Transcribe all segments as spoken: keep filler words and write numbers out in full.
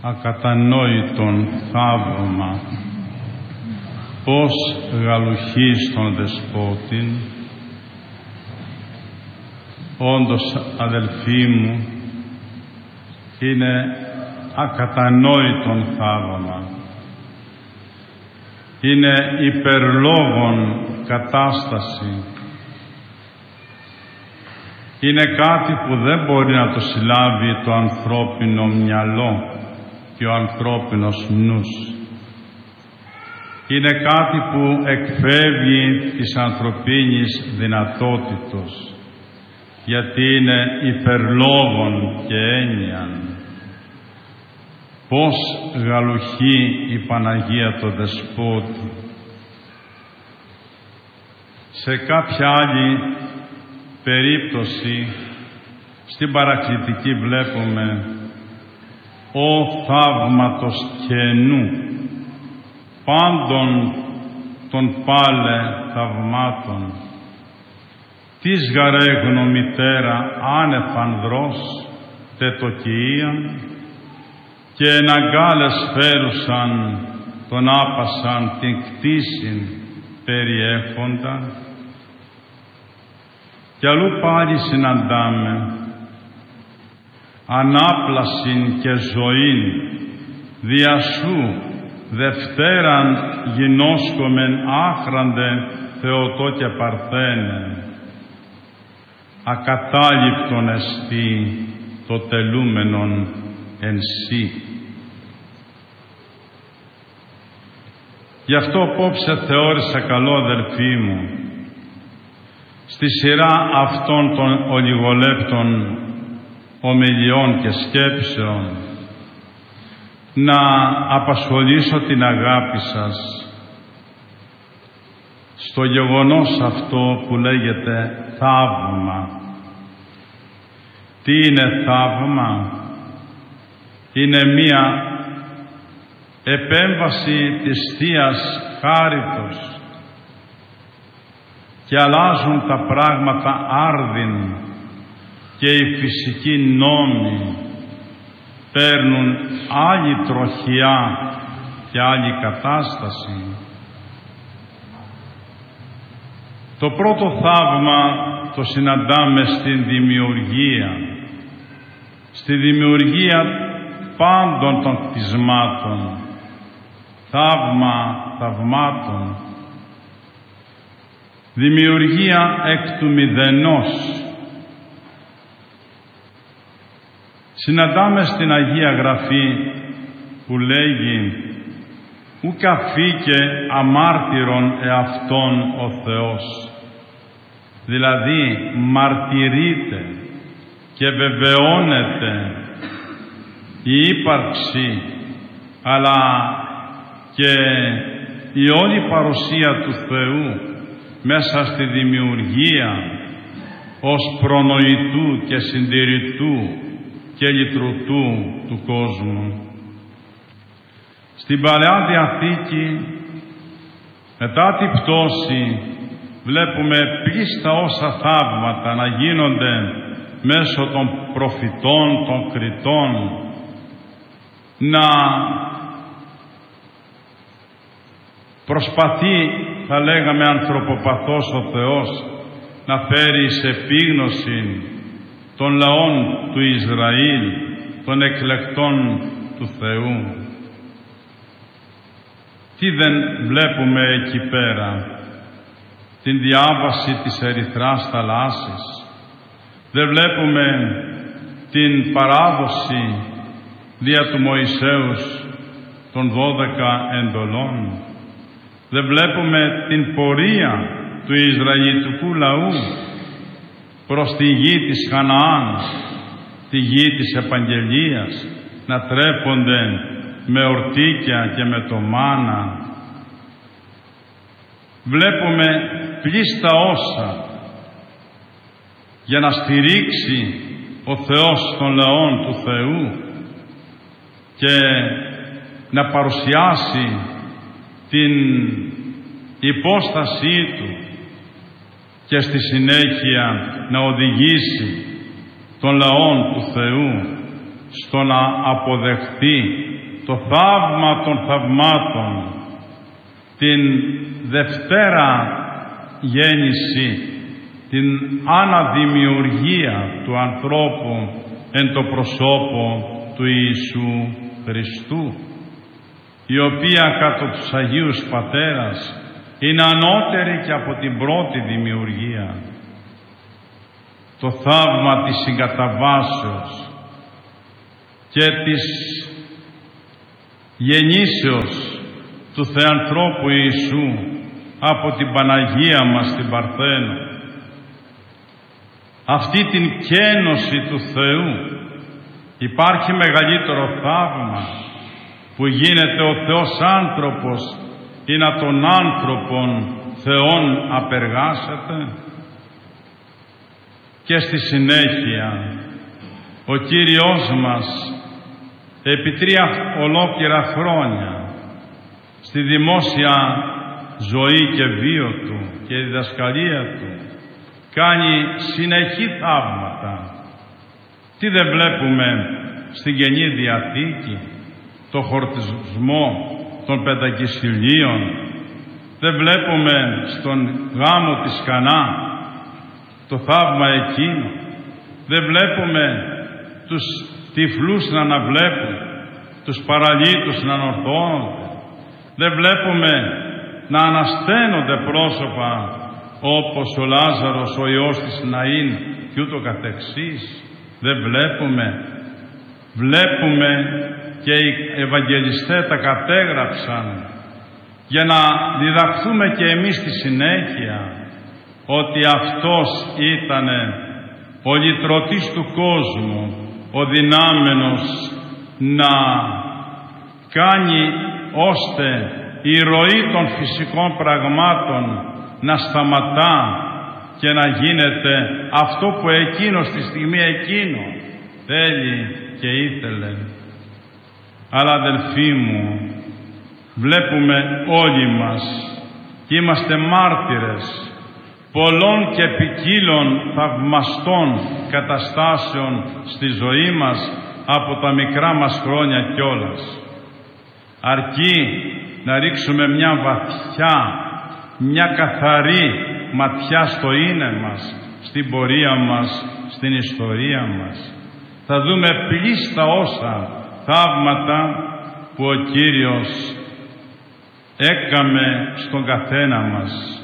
ακατανόητον θαύμα, πως γαλουχείς τον Δεσπότην. Όντως, αδελφοί μου, είναι ακατανόητον θαύμα. Είναι υπερλόγων κατάσταση. Είναι κάτι που δεν μπορεί να το συλλάβει το ανθρώπινο μυαλό και ο ανθρώπινος νους. Είναι κάτι που εκφεύγει της ανθρωπίνης δυνατότητος, γιατί είναι υπερλόγων και έννοιαν. Πώς γαλουχεί η Παναγία το Δεσπότη. Σε κάποια άλλη περίπτωση, στην παρακλητική βλέπουμε «Ο θαύματος καινού, πάντων των πάλε θαυμάτων, της γαρέγνω μητέρα άνευ ανδρός τετοκυίαν, και εναγκάλες φέρουσαν τον άπασαν την κτήσιν περιέχοντα». Κι αλλού πάλι συναντάμε ανάπλασιν και ζωήν δια σου Δευτέραν γινώσκομεν άχραντε Θεοτό και Παρθένε, ακατάληπτον εστί το τελούμενον εν σύ. Γι' αυτό απόψε θεώρησα καλό, αδελφοί μου, στη σειρά αυτών των ολιγολέπτων ομιλιών και σκέψεων να απασχολήσω την αγάπη σας στο γεγονός αυτό που λέγεται θαύμα. Τι είναι θαύμα? Είναι μία επέμβαση της Θείας Χάριτος και αλλάζουν τα πράγματα άρδιν και οι φυσικοί νόμοι παίρνουν άλλη τροχιά και άλλη κατάσταση. Το πρώτο θαύμα το συναντάμε στην δημιουργία, στη δημιουργία πάντων των κτισμάτων, θαύμα θαυμάτων, δημιουργία εκ του μηδενός. Συναντάμε στην Αγία Γραφή που λέγει «Ουκ αφήκε αμάρτυρον εαυτόν ο Θεός». Δηλαδή μαρτυρείται και βεβαιώνεται η ύπαρξη αλλά και η όλη παρουσία του Θεού μέσα στη δημιουργία ως προνοητού και συντηρητού και λυτρωτού του κόσμου. Στην Παλαιά Διαθήκη, μετά την πτώση, βλέπουμε πλήστα όσα θαύματα να γίνονται μέσω των προφητών, των κριτών, να προσπαθεί, θα λέγαμε ανθρωποπαθώς, ο Θεός να φέρει σε επίγνωση των λαών του Ισραήλ, των εκλεκτών του Θεού. Τι δεν βλέπουμε εκεί πέρα? Την διάβαση της ερυθράς θαλάσσης. Δεν βλέπουμε την παράδοση δια του Μωυσέους των δώδεκα εντολών. Δεν βλέπουμε την πορεία του Ισραηλιτικού λαού προς τη γη της Χαναάν, τη γη της επαγγελίας, να τρέφονται με ορτίκια και με το μάνα. Βλέπουμε πλήστα όσα για να στηρίξει ο Θεός των λαών του Θεού και να παρουσιάσει την υπόστασή Του και στη συνέχεια να οδηγήσει των λαών του Θεού στο να αποδεχθεί το θαύμα των θαυμάτων, την Δευτέρα γέννηση, την αναδημιουργία του ανθρώπου εν το προσώπο του Ιησού Χριστού, η οποία κατά τους Αγίους Πατέρας είναι ανώτερη και από την πρώτη δημιουργία. Το θαύμα της συγκαταβάσεως και της γεννήσεως του Θεανθρώπου Ιησού από την Παναγία μας την Παρθένο. Αυτή την κένωση του Θεού, υπάρχει μεγαλύτερο θαύμα που γίνεται ο Θεός άνθρωπος ή να τον άνθρωπον Θεόν απεργάσετε? Και στη συνέχεια ο Κύριος μας επί τρία ολόκληρα χρόνια στη δημόσια ζωή και βίο του και διδασκαλία του κάνει συνεχή θαύματα. Τι δεν βλέπουμε στην Καινή Διαθήκη? Το χορτισμό των πεντακισιλίων. Δεν βλέπουμε στον γάμο της Κανά το θαύμα εκείνο? Δεν βλέπουμε τους τυφλούς να αναβλέπουν, τους παραλύτους να ανορθώνονται? Δεν βλέπουμε να ανασταίνονται πρόσωπα όπως ο Λάζαρος, ο ιός της Ναΐν και ούτω καθεξής? Δεν βλέπουμε? Βλέπουμε και οι Ευαγγελιστές τα κατέγραψαν για να διδαχθούμε και εμείς στη συνέχεια ότι αυτός ήτανε ο λυτρωτής του κόσμου, ο δυνάμενος να κάνει ώστε η ροή των φυσικών πραγμάτων να σταματά και να γίνεται αυτό που εκείνος στη στιγμή εκείνο θέλει και ήθελε. Αλλά αδελφοί μου, βλέπουμε όλοι μας και είμαστε μάρτυρες πολλών και ποικίλων θαυμαστών καταστάσεων στη ζωή μας από τα μικρά μας χρόνια κιόλας. Αρκεί να ρίξουμε μια βαθιά, μια καθαρή ματιά στο είναι μας, στην πορεία μας, στην ιστορία μας. Θα δούμε πλήστα όσα θαύματα που ο Κύριος έκαμε στον καθένα μας.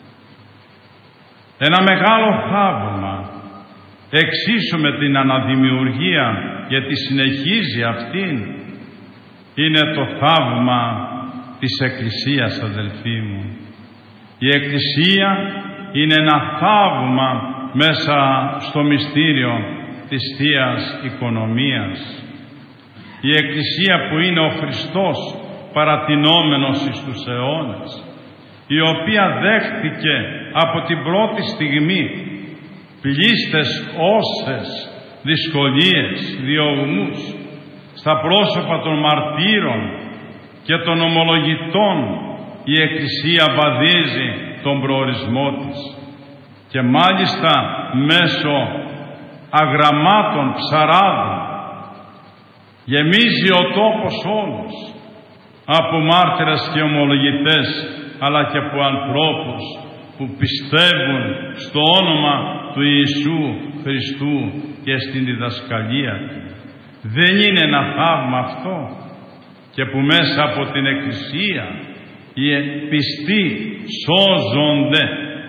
Ένα μεγάλο θαύμα, εξίσου με την αναδημιουργία, γιατί συνεχίζει αυτήν, είναι το θαύμα της Εκκλησίας, αδελφοί μου. Η Εκκλησία είναι ένα θαύμα μέσα στο μυστήριο της Θείας Οικονομίας. Η Εκκλησία που είναι ο Χριστός παρατηνόμενος εις τους αιώνες, η οποία δέχτηκε από την πρώτη στιγμή πλήστες όσες δυσκολίες, διωγμούς στα πρόσωπα των μαρτύρων και των ομολογητών. Η Εκκλησία βαδίζει τον προορισμό της και μάλιστα μέσω αγραμμάτων ψαράδων γεμίζει ο τόπος όλος από μάρτυρες και ομολογητές, αλλά και από ανθρώπους που πιστεύουν στο όνομα του Ιησού Χριστού και στην διδασκαλία του. Δεν είναι ένα θαύμα αυτό? Και που μέσα από την Εκκλησία οι πιστοί σώζονται.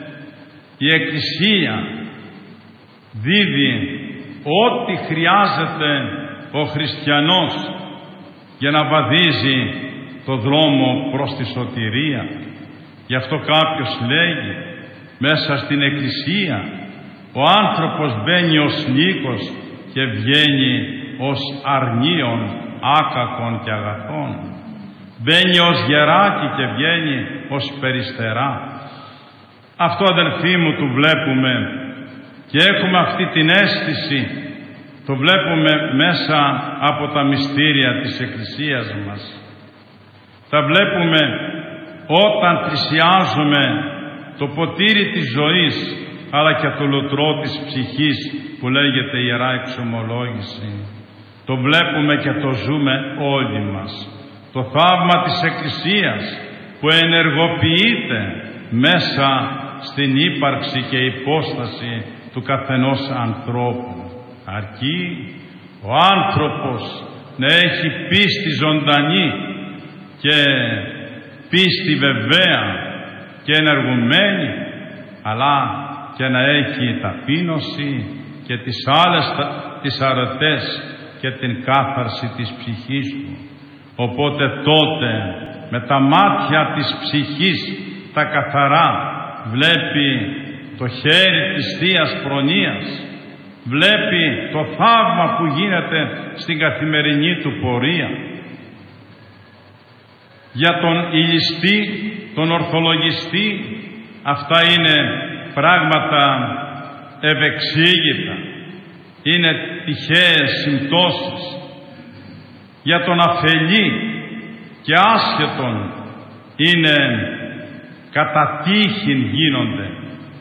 Η Εκκλησία δίδει ό,τι χρειάζεται ο χριστιανός για να βαδίζει το δρόμο προς τη σωτηρία. Γι' αυτό κάποιος λέγει, μέσα στην Εκκλησία ο άνθρωπος μπαίνει ως λύκος και βγαίνει ως αρνίον άκακων και αγαθών. Μπαίνει ως γεράκι και βγαίνει ως περιστερά. Αυτό, αδελφοί μου, το βλέπουμε και έχουμε αυτή την αίσθηση. Το βλέπουμε μέσα από τα μυστήρια της Εκκλησίας μας. Τα βλέπουμε όταν πλησιάζουμε το ποτήρι της ζωής, αλλά και το λουτρό της ψυχής που λέγεται Ιερά Εξομολόγηση. Το βλέπουμε και το ζούμε όλοι μας. Το θαύμα της Εκκλησίας που ενεργοποιείται μέσα στην ύπαρξη και υπόσταση του καθενός ανθρώπου. Αρκεί ο άνθρωπος να έχει πίστη ζωντανή και πίστη βεβαία και ενεργουμένη, αλλά και να έχει ταπείνωση και τις άλλες τις αρετές και την κάθαρση της ψυχής του. Οπότε τότε με τα μάτια της ψυχής τα καθαρά βλέπει το χέρι της Θείας Προνοίας, βλέπει το θαύμα που γίνεται στην καθημερινή του πορεία. Για τον ηλιστή, τον ορθολογιστή, αυτά είναι πράγματα ευεξήγητα, είναι τυχαίες συμπτώσεις. Για τον αφελή και άσχετον είναι κατά τύχην γίνονται.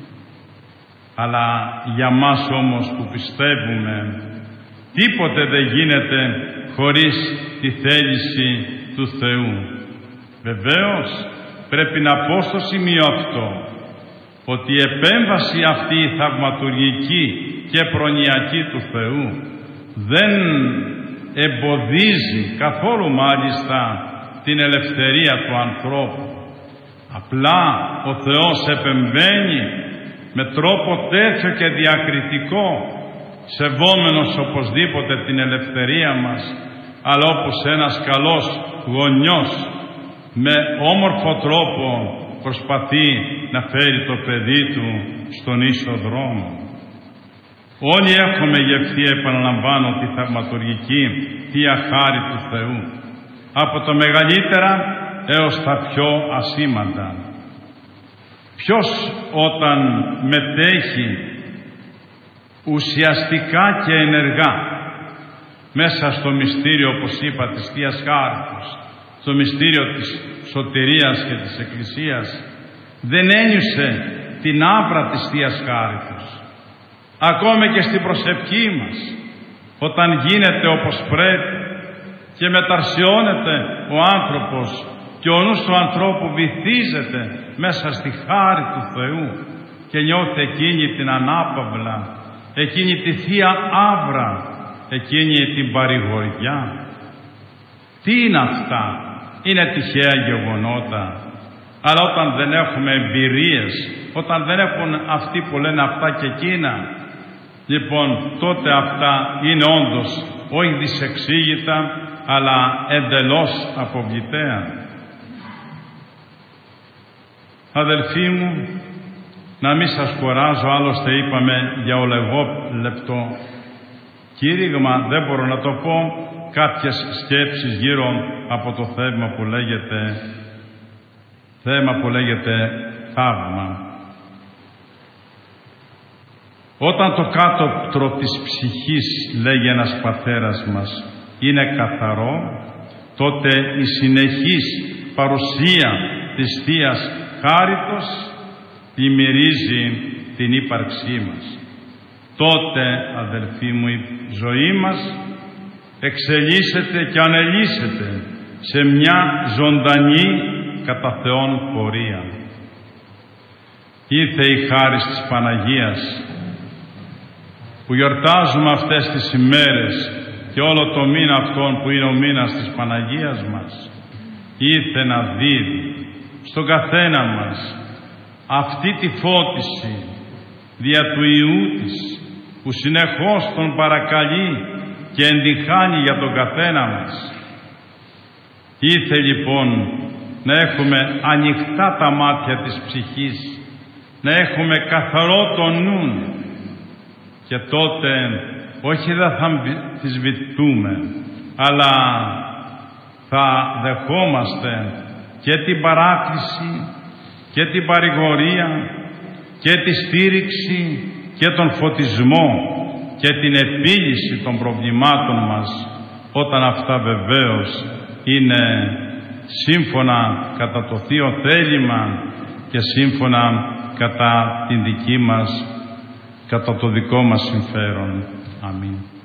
Αλλά για μας όμως που πιστεύουμε, τίποτε δεν γίνεται χωρίς τη θέληση του Θεού. Βεβαίως πρέπει να πω στο σημείο αυτό ότι η επέμβαση αυτή η θαυματουργική και προνοιακή του Θεού δεν εμποδίζει καθόλου μάλιστα την ελευθερία του ανθρώπου. Απλά ο Θεός επεμβαίνει με τρόπο τέτοιο και διακριτικό, σεβόμενος οπωσδήποτε την ελευθερία μας, αλλά όπως ένας καλός γονιός με όμορφο τρόπο προσπαθεί να φέρει το παιδί του στον ίσο δρόμο. Όλοι έχουμε γευθεί, επαναλαμβάνω, τη θαυματουργική Θεία Χάρη του Θεού, από τα μεγαλύτερα έως τα πιο ασήμαντα. Ποιος όταν μετέχει ουσιαστικά και ενεργά μέσα στο μυστήριο, όπως είπα, της Θείας Χάριτος, στο μυστήριο της σωτηρίας και της Εκκλησίας, δεν ένιωσε την άβρα της Θείας Χάριτος. Ακόμη και στην προσευχή μας, όταν γίνεται όπως πρέπει και μεταρσιώνεται ο άνθρωπος και ο νους του ανθρώπου βυθίζεται μέσα στη χάρη του Θεού και νιώθει εκείνη την ανάπαυλα, εκείνη τη Θεία Άβρα, εκείνη την παρηγοριά. Τι είναι αυτά? Είναι τυχαία γεγονότα. Αλλά όταν δεν έχουμε εμπειρίες, όταν δεν έχουν αυτοί που λένε αυτά και εκείνα, λοιπόν τότε αυτά είναι όντως όχι δυσεξήγητα, αλλά εντελώς αποβλητέα. Αδελφοί μου, να μην σας κουράζω, άλλωστε είπαμε για ολιγόλεπτο κήρυγμα, δεν μπορώ να το πω, κάποιες σκέψεις γύρω από το θέμα που λέγεται θέμα που λέγεται θαύμα. Όταν το κάτωπτρο της ψυχής, λέγει ένας πατέρας μας, είναι καθαρό, τότε η συνεχής παρουσία της Θείας Χάριτος πλημμυρίζει την ύπαρξή μας. Τότε, αδελφοί μου, η ζωή μας εξελίσσεται και ανελίσσεται σε μια ζωντανή κατά Θεόν πορεία. Ήρθε η χάρις της Παναγίας που γιορτάζουμε αυτές τις ημέρες και όλο το μήνα αυτόν που είναι ο μήνας της Παναγίας μας, ήρθε να δίδει στον καθένα μας αυτή τη φώτιση δια του Υιού της, που συνεχώς τον παρακαλεί και ενδιχάνει για τον καθένα μας. Ήρθε λοιπόν να έχουμε ανοιχτά τα μάτια της ψυχής, να έχουμε καθαρό το νου, και τότε όχι δεν θα αμφισβητούμε, αλλά θα δεχόμαστε και την παράκληση και την παρηγορία και τη στήριξη και τον φωτισμό και την επίλυση των προβλημάτων μας, όταν αυτά βεβαίως είναι σύμφωνα κατά το Θείο θέλημα και σύμφωνα κατά την δική μας, κατά το δικό μας συμφέρον. Αμήν.